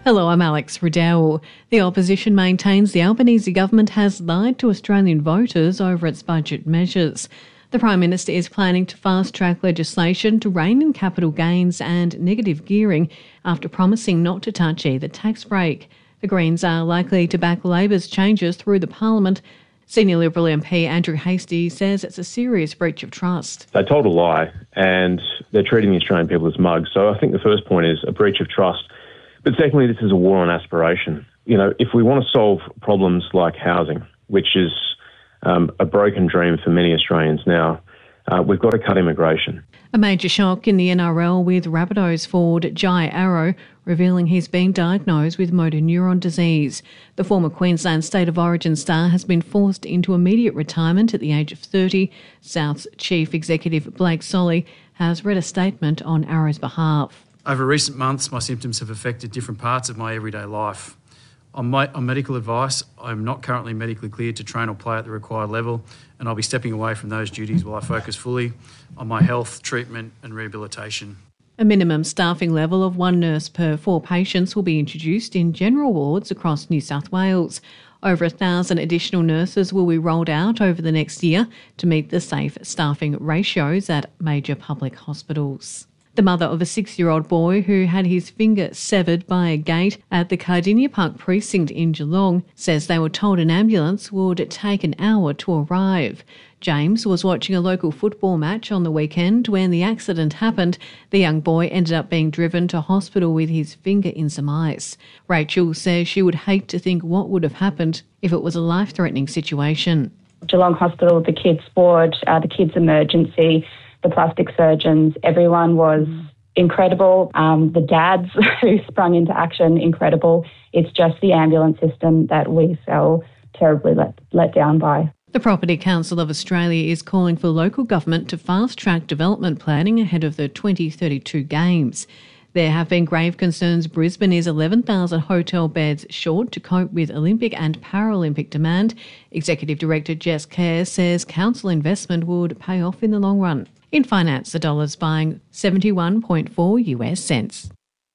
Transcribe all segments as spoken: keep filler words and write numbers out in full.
Hello, I'm Alex Riddell. The opposition maintains the Albanese government has lied to Australian voters over its budget measures. The Prime Minister is planning to fast-track legislation to rein in capital gains and negative gearing after promising not to touch either tax break. The Greens are likely to back Labor's changes through the Parliament. Senior Liberal M P Andrew Hastie says it's a serious breach of trust. They told a lie and they're treating the Australian people as mugs. So I think the first point is a breach of trust. But secondly, this is a war on aspiration. You know, if we want to solve problems like housing, which is um, a broken dream for many Australians now, uh, we've got to cut immigration. A major shock in the N R L with Rabbitohs forward Jai Arrow revealing he's been diagnosed with motor neuron disease. The former Queensland State of Origin star has been forced into immediate retirement at the age of thirty. South's Chief Executive Blake Solly has read a statement on Arrow's behalf. Over recent months, my symptoms have affected different parts of my everyday life. On, my, on medical advice, I'm not currently medically cleared to train or play at the required level, and I'll be stepping away from those duties while I focus fully on my health, treatment and rehabilitation. A minimum staffing level of one nurse per four patients will be introduced in general wards across New South Wales. Over a thousand additional nurses will be rolled out over the next year to meet the safe staffing ratios at major public hospitals. The mother of a six-year-old boy who had his finger severed by a gate at the Cardinia Park precinct in Geelong says they were told an ambulance would take an hour to arrive. James was watching a local football match on the weekend when the accident happened. The young boy ended up being driven to hospital with his finger in some ice. Rachel says she would hate to think what would have happened if it was a life-threatening situation. Geelong Hospital, the kids' ward, uh, the kids' emergency, the plastic surgeons, everyone was incredible. Um, the dads who sprung into action, incredible. It's just the ambulance system that we felt terribly let, let down by. The Property Council of Australia is calling for local government to fast-track development planning ahead of the twenty thirty-two Games. There have been grave concerns Brisbane is eleven thousand hotel beds short to cope with Olympic and Paralympic demand. Executive Director Jess Kerr says council investment would pay off in the long run. In finance, the dollar's buying seventy-one point four US cents.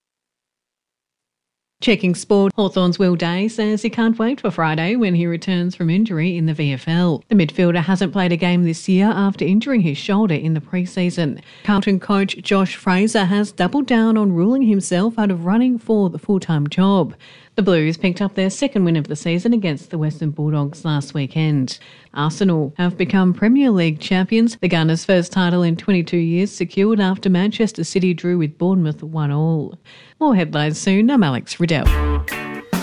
Checking sport, Hawthorn's Will Day says he can't wait for Friday when he returns from injury in the V F L. The midfielder hasn't played a game this year after injuring his shoulder in the pre-season. Carlton coach Josh Fraser has doubled down on ruling himself out of running for the full-time job. The Blues picked up their second win of the season against the Western Bulldogs last weekend. Arsenal have become Premier League champions. The Gunners' first title in twenty-two years secured after Manchester City drew with Bournemouth one all. More headlines soon. I'm Alex Riddell.